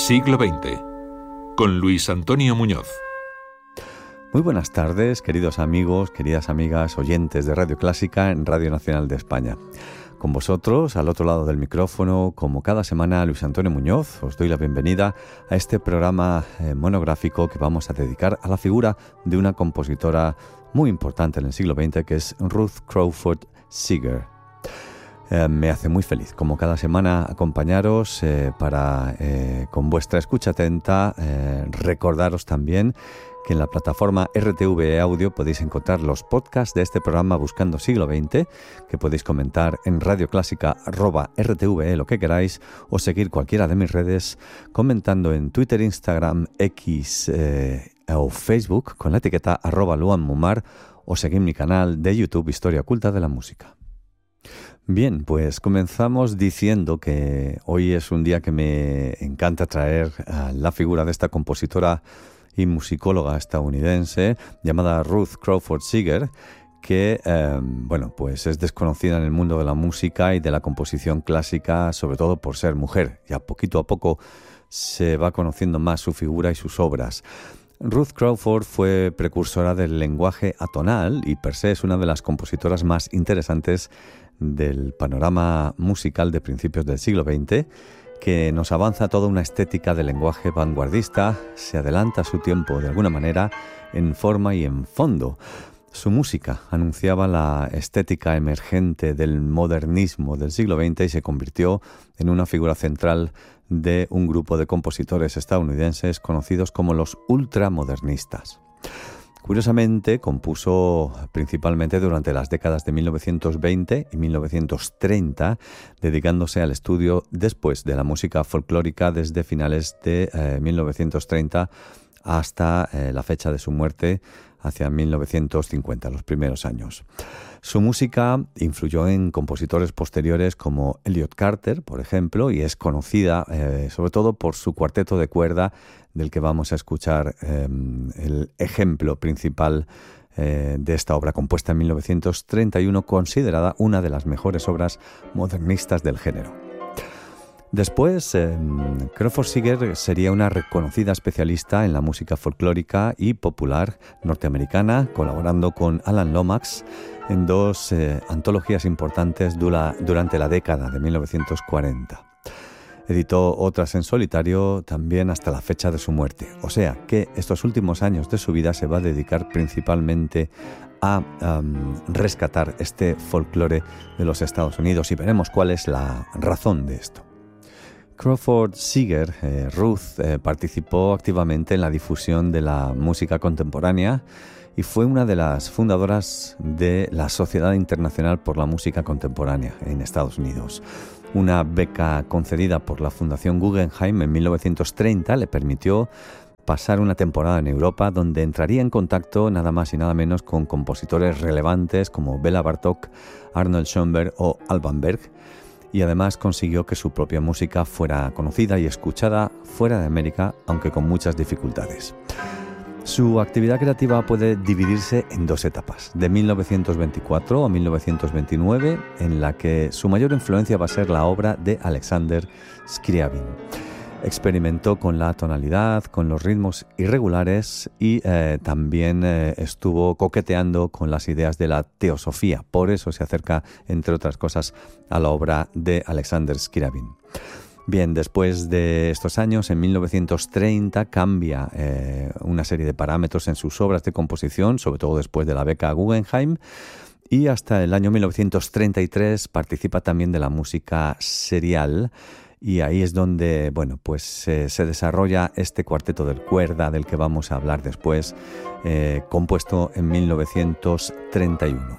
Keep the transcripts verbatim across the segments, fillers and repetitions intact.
Siglo veinte, con Luis Antonio Muñoz. Muy buenas tardes, queridos amigos, queridas amigas, oyentes de Radio Clásica en Radio Nacional de España. Con vosotros, al otro lado del micrófono, como cada semana, Luis Antonio Muñoz, os doy la bienvenida a este programa eh, monográfico que vamos a dedicar a la figura de una compositora muy importante en el siglo veinte, que es Ruth Crawford Seeger. Eh, me hace muy feliz, como cada semana, acompañaros eh, para, eh, con vuestra escucha atenta, eh, recordaros también que en la plataforma R T V E Audio podéis encontrar los podcasts de este programa Buscando Siglo veinte, que podéis comentar en radioclásica arroba R T V E lo que queráis, o seguir cualquiera de mis redes comentando en Twitter, Instagram, X eh, o Facebook con la etiqueta arroba Luan Mumar, o seguir mi canal de YouTube Historia Oculta de la Música. Bien, pues comenzamos diciendo que hoy es un día que me encanta traer a la figura de esta compositora y musicóloga estadounidense llamada Ruth Crawford Seeger, que eh, bueno, pues es desconocida en el mundo de la música y de la composición clásica, sobre todo por ser mujer. Ya poquito a poco se va conociendo más su figura y sus obras. Ruth Crawford fue precursora del lenguaje atonal y per se es una de las compositoras más interesantes del panorama musical de principios del siglo veinte, que nos avanza toda una estética de lenguaje vanguardista, se adelanta a su tiempo de alguna manera en forma y en fondo. Su música anunciaba la estética emergente del modernismo del siglo veinte y se convirtió en una figura central de un grupo de compositores estadounidenses conocidos como los ultramodernistas. Curiosamente, compuso principalmente durante las décadas de mil novecientos veinte y mil novecientos treinta, dedicándose al estudio después de la música folclórica desde finales de eh, mil novecientos treinta hasta eh, la fecha de su muerte, hacia mil novecientos cincuenta, los primeros años. Su música influyó en compositores posteriores como Elliot Carter, por ejemplo, y es conocida eh, sobre todo por su cuarteto de cuerda, del que vamos a escuchar eh, el ejemplo principal eh, de esta obra, compuesta en mil novecientos treinta y uno, considerada una de las mejores obras modernistas del género. Después, eh, Crawford Seeger sería una reconocida especialista en la música folclórica y popular norteamericana, colaborando con Alan Lomax en dos eh, antologías importantes dura, durante la década de mil novecientos cuarenta. Editó otras en solitario también hasta la fecha de su muerte. O sea que estos últimos años de su vida se va a dedicar principalmente a um, rescatar este folclore de los Estados Unidos, y veremos cuál es la razón de esto. Crawford Seeger, eh, Ruth, eh, participó activamente en la difusión de la música contemporánea y fue una de las fundadoras de la Sociedad Internacional por la Música Contemporánea en Estados Unidos. Una beca concedida por la Fundación Guggenheim en mil novecientos treinta le permitió pasar una temporada en Europa, donde entraría en contacto nada más y nada menos con compositores relevantes como Bela Bartók, Arnold Schoenberg o Alban Berg, y además consiguió que su propia música fuera conocida y escuchada fuera de América, aunque con muchas dificultades. Su actividad creativa puede dividirse en dos etapas, de mil novecientos veinticuatro a mil novecientos veintinueve, en la que su mayor influencia va a ser la obra de Alexander Scriabin. Experimentó con la tonalidad, con los ritmos irregulares y eh, también eh, estuvo coqueteando con las ideas de la teosofía. Por eso se acerca, entre otras cosas, a la obra de Alexander Scriabin. Bien, después de estos años, en mil novecientos treinta, cambia eh, una serie de parámetros en sus obras de composición, sobre todo después de la beca Guggenheim, y hasta el año mil novecientos treinta y tres participa también de la música serial. Y ahí es donde, bueno, pues eh, se desarrolla este cuarteto de cuerda del que vamos a hablar después, eh, compuesto en mil novecientos treinta y uno.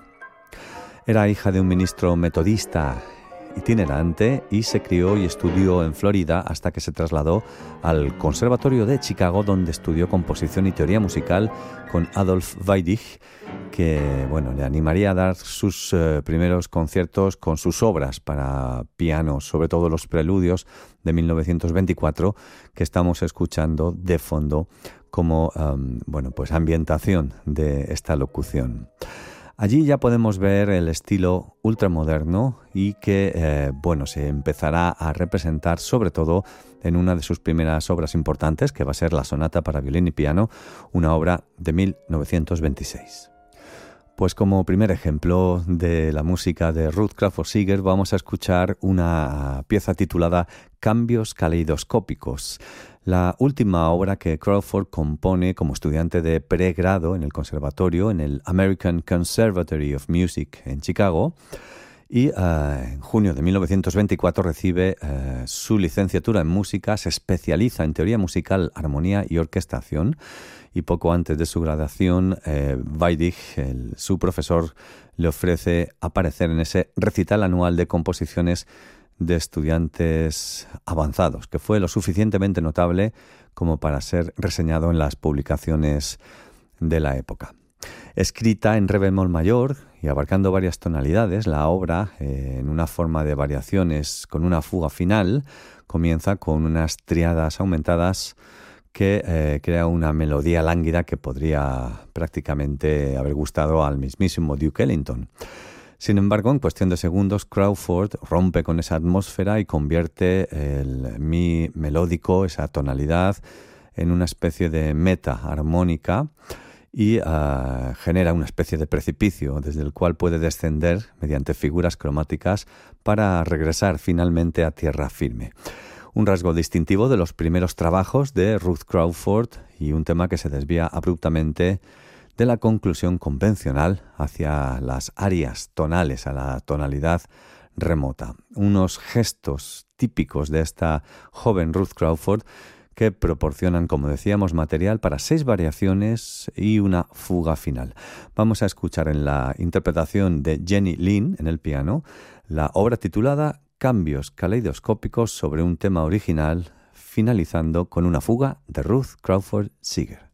Era hija de un ministro metodista itinerante y se crió y estudió en Florida hasta que se trasladó al Conservatorio de Chicago, donde estudió composición y teoría musical con Adolf Weidig, que bueno, le animaría a dar sus eh, primeros conciertos con sus obras para piano, sobre todo los preludios de mil novecientos veinticuatro, que estamos escuchando de fondo como um, bueno, pues ambientación de esta locución. Allí ya podemos ver el estilo ultramoderno y que eh, bueno, se empezará a representar sobre todo en una de sus primeras obras importantes, que va a ser la Sonata para violín y piano, una obra de mil novecientos veintiséis. Pues como primer ejemplo de la música de Ruth Crawford Seeger vamos a escuchar una pieza titulada Cambios caleidoscópicos, la última obra que Crawford compone como estudiante de pregrado en el conservatorio en el American Conservatory of Music en Chicago, y uh, en junio de mil novecientos veinticuatro recibe uh, su licenciatura en música, se especializa en teoría musical, armonía y orquestación, y poco antes de su graduación eh, Weidig, el, su profesor, le ofrece aparecer en ese recital anual de composiciones de estudiantes avanzados, que fue lo suficientemente notable como para ser reseñado en las publicaciones de la época. Escrita en re bemol mayor y abarcando varias tonalidades, la obra, eh, en una forma de variaciones con una fuga final, comienza con unas triadas aumentadas que eh, crea una melodía lánguida que podría prácticamente haber gustado al mismísimo Duke Ellington. Sin embargo, en cuestión de segundos, Crawford rompe con esa atmósfera y convierte el mi melódico, esa tonalidad, en una especie de meta armónica y uh, genera una especie de precipicio desde el cual puede descender mediante figuras cromáticas para regresar finalmente a tierra firme. Un rasgo distintivo de los primeros trabajos de Ruth Crawford y un tema que se desvía abruptamente de la conclusión convencional hacia las arias tonales, a la tonalidad remota. Unos gestos típicos de esta joven Ruth Crawford que proporcionan, como decíamos, material para seis variaciones y una fuga final. Vamos a escuchar en la interpretación de Jenny Lin en el piano la obra titulada Cambios caleidoscópicos sobre un tema original, finalizando con una fuga de Ruth Crawford Seeger.